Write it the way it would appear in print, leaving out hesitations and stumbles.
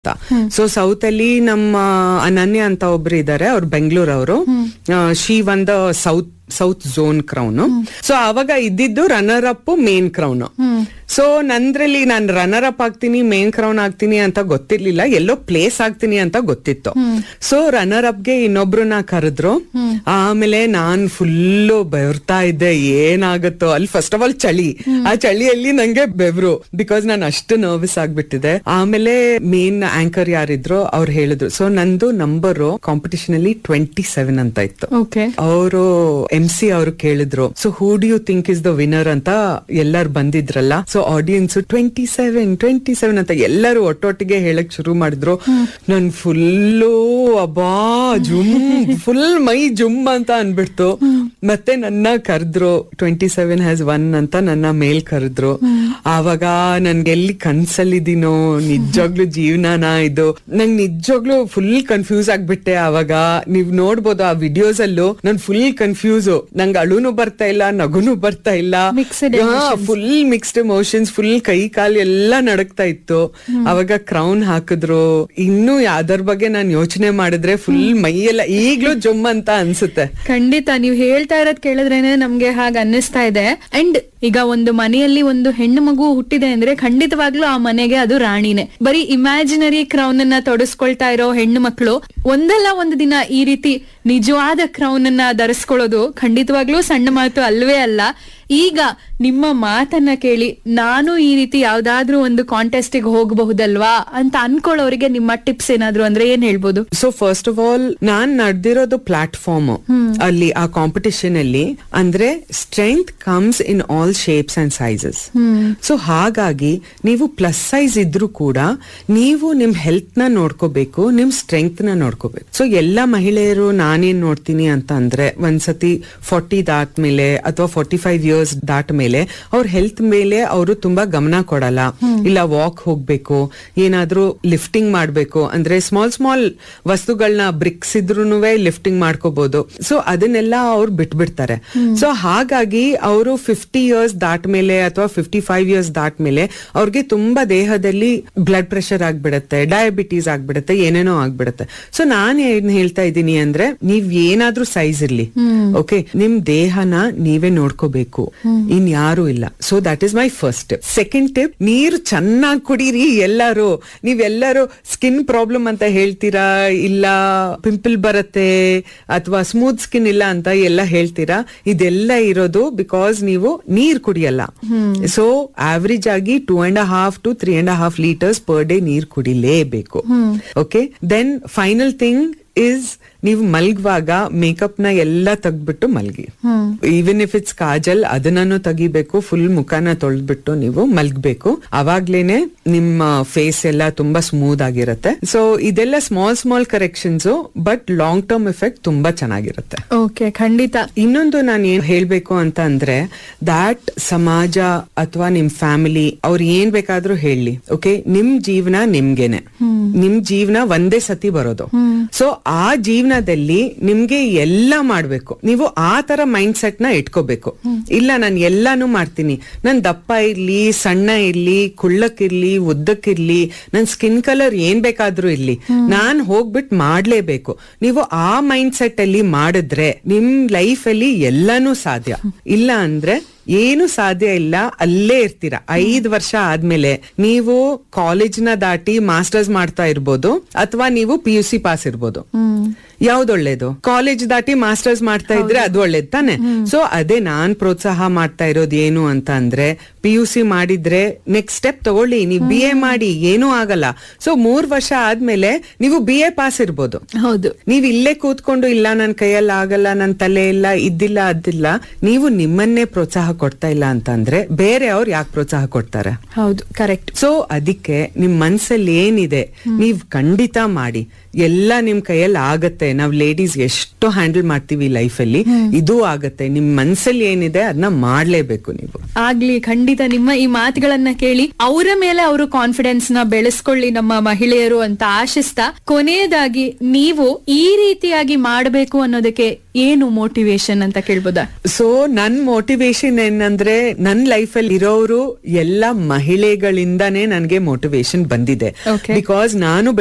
So south ಅಲ್ಲಿ ನಮ್ಮ ಅನನ್ಯ ಅಂತ ಒಬ್ರು ಇದಾರೆ, ಅವ್ರು ಬೆಂಗಳೂರವರು. She one the south zone crown. So ಅವಾಗ ಇದ್ದಿದ್ದು runner up main crown. So ನಂದ್ರಲ್ಲಿ ನಾನು ರನ್ನರ್ ಅಪ್ ಆಗ್ತೀನಿ, ಮೇನ್ ಕ್ರೌನ್ ಆಗ್ತೀನಿ ಅಂತ ಗೊತ್ತಿರ್ಲಿಲ್ಲ, ಎಲ್ಲೋ ಪ್ಲೇಸ್ ಆಗ್ತೀನಿ ಅಂತ ಗೊತ್ತಿತ್ತು. ಸೊ ರನ್ನರ್ ಅಪ್ಗೆ ಇನ್ನೊಬ್ರನ್ನ ಕರೆದ್ರು. ಆಮೇಲೆ ನಾನ್ ಫುಲ್ಲು ಬೆವರ್ತಾ ಇದ್ದೆ, ಏನಾಗುತ್ತೋ ಅಲ್ಲಿ. ಫಸ್ಟ್ ಆಫ್ ಆಲ್ ಚಳಿ, ಆ ಚಳಿಯಲ್ಲಿ ನಂಗೆ ಬೆವರು, ಬಿಕಾಸ್ ನಾನು ಅಷ್ಟು ನರ್ವಸ್ ಆಗ್ಬಿಟ್ಟಿದೆ. ಆಮೇಲೆ ಮೇನ್ ಆಂಕರ್ ಯಾರಿದ್ರು ಅವ್ರು ಹೇಳಿದ್ರು, ಸೊ ನಂದು ನಂಬರ್ ಕಾಂಪಿಟಿಷನ್ ಅಲ್ಲಿ 27 ಅಂತ ಇತ್ತು. ಅವರು MC ಅವರು ಕೇಳಿದ್ರು, so who do you think is the winner ಅಂತ ಎಲ್ಲಾರು ಬಂದಿದ್ರಲ್ಲ. ಸೊ ಆಡಿಯನ್ಸ್ 27 ಅಂತ ಎಲ್ಲರೂ ಒಟ್ಟೊಟ್ಟಿಗೆ ಹೇಳಕ್ ಶುರು ಮಾಡಿದ್ರು. ನನ್ ಫುಲ್ಲು ಅಬ್ಬಾ ಫುಲ್ ಮೈ ಜುಮ್ ಅಂತ ಅನ್ಬಿಡ್ತು. ಮತ್ತೆ ನನ್ನ ಕರೆದ್ರು, 27 ಹ್ಯಾಸ್ ಒನ್ ಅಂತ ನನ್ನ ಮೇಲ್ ಕರೆದ್ರು. ಆವಾಗ ನನ್ಗೆ ಎಲ್ಲಿ ಕನ್ಸಲ್ಲಿದ್ದೀನೋ, ನಿಜವಾಗ್ಲೂ ಜೀವನಾನ ಇದು, ನಂಗೆ ನಿಜವಾಗ್ಲೂ ಫುಲ್ ಕನ್ಫ್ಯೂಸ್ ಆಗ್ಬಿಟ್ಟೆ. ಆವಾಗ ನೀವ್ ನೋಡ್ಬೋದು ಆ ವಿಡಿಯೋಸ್ ಅಲ್ಲೂ ನನ್ ಫುಲ್ ಕನ್ಫ್ಯೂಸ್. ನಂಗೆ ಅಳುನು ಬರ್ತಾ ಇಲ್ಲ, ನಗುನು ಬರ್ತಾ ಇಲ್ಲ, ಫುಲ್ ಮಿಕ್ಸ್ಡ್ ಎಮೋಷನ್ಸ್, ಫುಲ್ ಕೈ ಕಾಲು ಎಲ್ಲ ನಡಕ್ತಾ ಇತ್ತು. ಅವಾಗ ಕ್ರೌನ್ ಹಾಕಿದ್ರು. ಇನ್ನು ಯಾವ್ದರ ಬಗ್ಗೆ ನಾನು ಯೋಚನೆ ಮಾಡಿದ್ರೆ ಫುಲ್ ಮೈಯೆಲ್ಲ ಈಗ್ಲೂ ಜುಮ್ ಅಂತ ಅನ್ಸುತ್ತೆ. ಖಂಡಿತ ನೀವ್ ಹೇಳ್ತಾ ಇರೋದ್ ಕೇಳಿದ್ರೇನೆ ನಮ್ಗೆ ಹಾಗ ಅನ್ನಿಸ್ತಾ ಇದೆ. ಅಂಡ್ ಈಗ ಒಂದು ಮನೆಯಲ್ಲಿ ಒಂದು ಹೆಣ್ಣು ಮಗು ಹುಟ್ಟಿದೆ ಅಂದ್ರೆ ಖಂಡಿತವಾಗ್ಲೂ ಆ ಮನೆಗೆ ಅದು ರಾಣಿನೇ. ಬರೀ ಇಮ್ಯಾಜಿನರಿ ಕ್ರೌನ್ ಅನ್ನ ತೊಡಸ್ಕೊಳ್ತಾ ಇರೋ ಹೆಣ್ಣು ಮಕ್ಕಳು ಒಂದಲ್ಲ ಒಂದು ದಿನ ಈ ರೀತಿ ನಿಜವಾದ ಕ್ರೌನ್ ಅನ್ನ ಧರಿಸ್ಕೊಳ್ಳೋದು ಖಂಡಿತವಾಗ್ಲೂ ಸಣ್ಣ ಮಾತು ಅಲ್ವೇ ಅಲ್ಲ. ಈಗ ನಿಮ್ಮ ಮಾತನ್ನ ಕೇಳಿ ನಾನು ಈ ರೀತಿ ಯಾವ್ದಾದ್ರೂ ಒಂದು ಕಾಂಟೆಸ್ಟ್ ಗೆ ಹೋಗಬಹುದಲ್ವಾ ಅಂತ ಅನ್ಕೊಳ್ಳೋರಿಗೆ ನಿಮ್ಮ ಟಿಪ್ಸ್ ಏನಾದ್ರು ಅಂದ್ರೆ ಏನ್ ಹೇಳ್ಬೋದು? So first of all non ನಡೆದಿರೋದು platform ಅಲ್ಲಿ, ಆ ಕಾಂಪಿಟಿಷನ್ ಅಲ್ಲಿ. ಅಂದ್ರೆ strength comes in all shapes and sizes. So ಹಾಗಾಗಿ ನೀವು ಪ್ಲಸ್ ಸೈಜ್ ಇದ್ರೂ ಕೂಡ ನೀವು ನಿಮ್ ಹೆಲ್ತ್ ನ ನೋಡ್ಕೋಬೇಕು, ನಿಮ್ ಸ್ಟ್ರೆಂತ್ ನ ನೋಡ್ಕೋಬೇಕು. ಸೊ ಎಲ್ಲಾ ಮಹಿಳೆಯರು ನಾನೇನ್ ನೋಡ್ತೀನಿ ಅಂತ ಅಂದ್ರೆ, ಒಂದ್ಸತಿ 40 ದಾಟ್ಮೇಲೆ ಅಥವಾ 45 ಇಯರ್ಸ್ ದಾಟ ಮೇಲೆ ಅವ್ರ ಹೆಲ್ತ್ ಮೇಲೆ ಅವರು ತುಂಬಾ ಗಮನ ಕೊಡಲ್ಲ. ಇಲ್ಲ ವಾಕ್ ಹೋಗ್ಬೇಕು, ಏನಾದ್ರೂ ಲಿಫ್ಟಿಂಗ್ ಮಾಡ್ಬೇಕು ಅಂದ್ರೆ ಸ್ಮಾಲ್ ವಸ್ತುಗಳನ್ನ ಬ್ರಿಕ್ಸ್ ಇದ್ರೂನುವೆ ಲಿಫ್ಟಿಂಗ್ ಮಾಡ್ಕೋಬಹುದು. ಸೊ ಅದನ್ನೆಲ್ಲ ಅವ್ರು ಬಿಟ್ಬಿಡ್ತಾರೆ. ಸೊ ಹಾಗಾಗಿ ಅವರು 50 ಇಯರ್ಸ್ ದಾಟ ಮೇಲೆ ಅಥವಾ 55 ಇಯರ್ಸ್ ದಾಟ ಮೇಲೆ ಅವ್ರಿಗೆ ತುಂಬಾ ದೇಹದಲ್ಲಿ ಬ್ಲಡ್ ಪ್ರೆಷರ್ ಆಗ್ಬಿಡತ್ತೆ, ಡಯಾಬಿಟೀಸ್ ಆಗ್ಬಿಡತ್ತೆ, ಏನೇನೋ ಆಗ್ಬಿಡತ್ತೆ. ಸೊ ನಾನ್ ಏನ್ ಹೇಳ್ತಾ ಇದ್ದೀನಿ ಅಂದ್ರೆ, ನೀವ್ ಏನಾದ್ರೂ ಸೈಜ್ ಇರ್ಲಿ, ಓಕೆ, ನಿಮ್ ದೇಹನ ನೀವೇ ನೋಡ್ಕೋಬೇಕು, ಇನ್ ಯಾರು ಇಲ್ಲ. So that is my first tip. Second tip, ನೀರು ಚೆನ್ನಾಗಿ ಕುಡೀರಿ. ನೀವೆಲ್ಲರೂ ಸ್ಕಿನ್ ಪ್ರಾಬ್ಲಮ್ ಅಂತ ಹೇಳ್ತೀರಾ, ಇಲ್ಲ ಪಿಂಪಲ್ ಬರುತ್ತೆ ಅಥವಾ ಸ್ಮೂತ್ ಸ್ಕಿನ್ ಇಲ್ಲ ಅಂತ ಎಲ್ಲ ಹೇಳ್ತೀರಾ. ಇದೆಲ್ಲ ಇರೋದು ಬಿಕಾಸ್ ನೀವು ನೀರ್ ಕುಡಿಯಲ್ಲ. ಸೊ ಆವರೇಜ್ ಆಗಿ 2.5 to 3.5 ಲೀಟರ್ಸ್ ಪರ್ ಡೇ ನೀರ್ ಕುಡಿಲೇಬೇಕು. Okay, then final thing is, ನೀವು ಮಲ್ಗುವಾಗ ಮೇಕಪ್ ನ ಎಲ್ಲ ತೆಗ್ದ್ಬಿಟ್ಟು ಮಲ್ಗಿ. ಈವನ್ ಇಫ್ ಇಟ್ಸ್ ಕಾಜಲ್, ಅದನ್ನೂ ತೆಗಿಬೇಕು. ಫುಲ್ ಮುಖನ ತೊಳೆದ್ಬಿಟ್ಟು ನೀವು ಮಲ್ಗ್ಬೇಕು. ಅವಾಗ್ಲೇನೆ ನಿಮ್ಮ ಫೇಸ್ ಎಲ್ಲ ತುಂಬಾ ಸ್ಮೂತ್ ಆಗಿರುತ್ತೆ. ಸೊ ಇದೆಲ್ಲ small corrections, but long term effect ತುಂಬಾ ಚೆನ್ನಾಗಿರುತ್ತೆ. ಓಕೆ, ಖಂಡಿತ. ಇನ್ನೊಂದು ನಾನು ಏನ್ ಹೇಳ್ಬೇಕು ಅಂತ ಅಂದ್ರೆ, ದಾಟ್ ಸಮಾಜ ಅಥವಾ ನಿಮ್ ಫ್ಯಾಮಿಲಿ ಅವ್ರು ಏನ್ ಬೇಕಾದ್ರೂ ಹೇಳಿ, ಓಕೆ, ನಿಮ್ ಜೀವನ ನಿಮ್ಗೆನೆ, ನಿಮ್ ಜೀವನ ಒಂದೇ ಸತಿ ಬರೋದು. ಸೊ ಆ ಜೀವನದಲ್ಲಿ ನಿಮ್ಗೆ ಎಲ್ಲ ಮಾಡ್ಬೇಕು, ನೀವು ಆ ತರ ಮೈಂಡ್ ಸೆಟ್ ನ ಇಟ್ಕೋಬೇಕು. ಇಲ್ಲ ನಾನು ಎಲ್ಲಾನು ಮಾಡ್ತೀನಿ, ನನ್ ದಪ್ಪ ಇರ್ಲಿ, ಸಣ್ಣ ಇರ್ಲಿ, ಕುಳ್ಳಕ್ಕಿರ್ಲಿ, ಉದ್ದಕ್ಕಿರ್ಲಿ, ನನ್ ಸ್ಕಿನ್ ಕಲರ್ ಏನ್ ಬೇಕಾದ್ರೂ ಇರ್ಲಿ, ನಾನ್ ಹೋಗ್ಬಿಟ್ಟು ಮಾಡ್ಲೇಬೇಕು. ನೀವು ಆ ಮೈಂಡ್ ಸೆಟ್ ಅಲ್ಲಿ ಮಾಡಿದ್ರೆ ನಿಮ್ ಲೈಫ್ ಅಲ್ಲಿ ಎಲ್ಲಾನು ಸಾಧ್ಯ. ಇಲ್ಲ ಅಂದ್ರೆ ಏನು ಸಾಧ್ಯ ಇಲ್ಲ, ಅಲ್ಲೇ ಇರ್ತೀರಾ. 5 ವರ್ಷ ಆದ್ಮೇಲೆ ನೀವು ಕಾಲೇಜ್ನ ದಾಟಿ ಮಾಸ್ಟರ್ಸ್ ಮಾಡ್ತಾ ಇರ್ಬೋದು, ಅಥವಾ ನೀವು PUC ಪಾಸ್ ಇರ್ಬೋದು. ಯಾವ್ದು ಒಳ್ಳೇದು? ಕಾಲೇಜ್ ದಾಟಿ ಮಾಸ್ಟರ್ಸ್ ಮಾಡ್ತಾ ಇದ್ರೆ ಅದು ಒಳ್ಳೇದು ತಾನೆ. ಸೊ ಅದೇ ನಾನ್ ಪ್ರೋತ್ಸಾಹ ಮಾಡ್ತಾ ಇರೋದು ಏನು ಅಂತ ಅಂದ್ರೆ, PUC ಮಾಡಿದ್ರೆ ನೆಕ್ಸ್ಟ್ ಸ್ಟೆಪ್ ತಗೊಳ್ಳಿ, ನೀವು BA ಮಾಡಿ, ಏನೂ ಆಗಲ್ಲ. ಸೊ 3 ವರ್ಷ ಆದ್ಮೇಲೆ ನೀವು BA ಪಾಸ್ ಇರ್ಬೋದು. ಹೌದು, ನೀವ್ ಇಲ್ಲೇ ಕೂತ್ಕೊಂಡು ಇಲ್ಲ ನನ್ ಕೈಯಲ್ಲಿ ಆಗಲ್ಲ, ನನ್ ತಲೆ ಇಲ್ಲ, ಇದ್ದಿಲ್ಲ ಅದಿಲ್ಲ, ನೀವು ನಿಮ್ಮನ್ನೇ ಪ್ರೋತ್ಸಾಹ ಕೊಡ್ತಾ ಇಲ್ಲ ಅಂತಂದ್ರೆ ಬೇರೆ ಅವ್ರು ಯಾಕೆ ಪ್ರೋತ್ಸಾಹ ಕೊಡ್ತಾರೆ? ಹೌದು, ಕರೆಕ್ಟ್. ಸೊ ಅದಕ್ಕೆ ನಿಮ್ ಮನ್ಸಲ್ಲಿ ಏನಿದೆ ನೀವ್ ಖಂಡಿತ ಮಾಡಿ, ಎಲ್ಲ ನಿಮ್ ಕೈಯಲ್ಲಿ ಆಗತ್ತೆ. ನಾವ್ ಲೇಡೀಸ್ ಎಷ್ಟು ಹ್ಯಾಂಡಲ್ ಮಾಡ್ತೀವಿ ಲೈಫ್ ಅಲ್ಲಿ, ಇದು ಆಗತ್ತೆ. ನಿಮ್ ಮನ್ಸಲ್ಲಿ ಏನಿದೆ ಅದನ್ನ ಮಾಡ್ಲೇಬೇಕು ನೀವು. ಆಗ್ಲಿ, ಖಂಡಿತ. ಖಂಡಿತ ನಿಮ್ಮ ಈ ಮಾತುಗಳನ್ನ ಕೇಳಿ ಅವರ ಮೇಲೆ ಅವರು ಕಾನ್ಫಿಡೆನ್ಸ್ ನ ಬೆಳೆಸ್ಕೊಳ್ಳಿ ನಮ್ಮ ಮಹಿಳೆಯರು ಅಂತ ಆಶಿಸ್ತಾ, ಕೊನೆಯದಾಗಿ ನೀವು ಈ ರೀತಿಯಾಗಿ ಮಾಡಬೇಕು ಅನ್ನೋದಕ್ಕೆ ಏನು ಮೋಟಿವೇಶನ್ ಅಂತ ಕೇಳ್ಬೋದಾ? ಸೊ ನನ್ ಮೋಟಿವೇಶನ್ ಏನಂದ್ರೆ, ನನ್ ಲೈಫ್ ಅಲ್ಲಿ ಇರೋರು ಎಲ್ಲ ಮಹಿಳೆಗಳಿಂದಾನೇ ನನ್ಗೆ ಮೋಟಿವೇಶನ್ ಬಂದಿದೆ. ಬಿಕಾಸ್ ನಾನು